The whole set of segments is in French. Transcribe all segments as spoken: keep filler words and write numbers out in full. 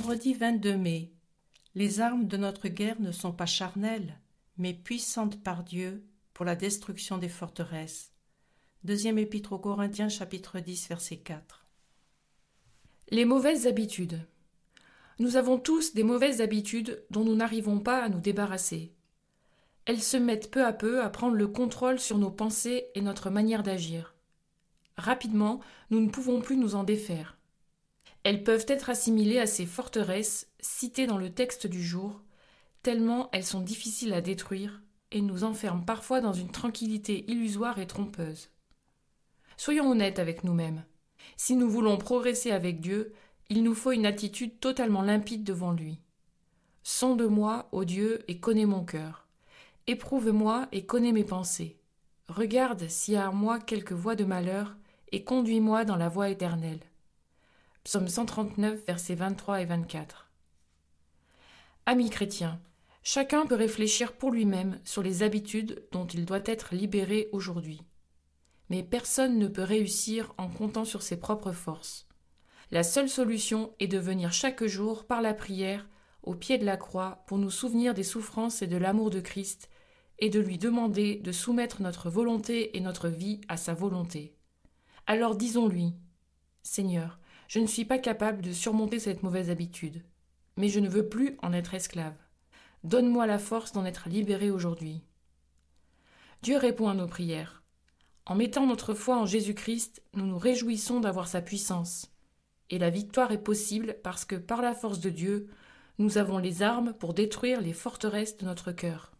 Vendredi vingt-deux mai. Les armes de notre guerre ne sont pas charnelles, mais puissantes par Dieu pour la destruction des forteresses. Deuxième épître aux Corinthiens, chapitre dix, verset quatre. Les mauvaises habitudes. Nous avons tous des mauvaises habitudes dont nous n'arrivons pas à nous débarrasser. Elles se mettent peu à peu à prendre le contrôle sur nos pensées et notre manière d'agir. Rapidement, nous ne pouvons plus nous en défaire. Elles peuvent être assimilées à ces forteresses citées dans le texte du jour, tellement elles sont difficiles à détruire et nous enferment parfois dans une tranquillité illusoire et trompeuse. Soyons honnêtes avec nous-mêmes. Si nous voulons progresser avec Dieu, il nous faut une attitude totalement limpide devant lui. Sonde-moi, ô Dieu, et connais mon cœur. Éprouve-moi et connais mes pensées. Regarde s'il y a en moi quelque voie de malheur et conduis-moi dans la voie éternelle. Psaume cent trente-neuf, versets vingt-trois et vingt-quatre. Amis chrétiens, chacun peut réfléchir pour lui-même sur les habitudes dont il doit être libéré aujourd'hui. Mais personne ne peut réussir en comptant sur ses propres forces. La seule solution est de venir chaque jour par la prière au pied de la croix pour nous souvenir des souffrances et de l'amour de Christ et de lui demander de soumettre notre volonté et notre vie à sa volonté. Alors disons-lui, « Seigneur, je ne suis pas capable de surmonter cette mauvaise habitude, mais je ne veux plus en être esclave. Donne-moi la force d'en être libéré aujourd'hui. » Dieu répond à nos prières. En mettant notre foi en Jésus-Christ, nous nous réjouissons d'avoir sa puissance. Et la victoire est possible parce que, par la force de Dieu, nous avons les armes pour détruire les forteresses de notre cœur.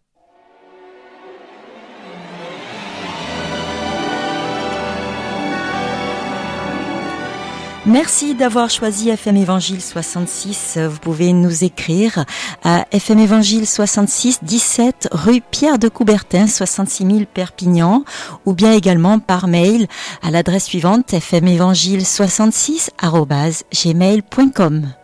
Merci d'avoir choisi F M Évangile soixante-six. Vous pouvez nous écrire à F M Évangile soixante-six, dix-sept rue Pierre de Coubertin, soixante-six mille Perpignan, ou bien également par mail à l'adresse suivante f m évangile soixante-six arobase gmail point com.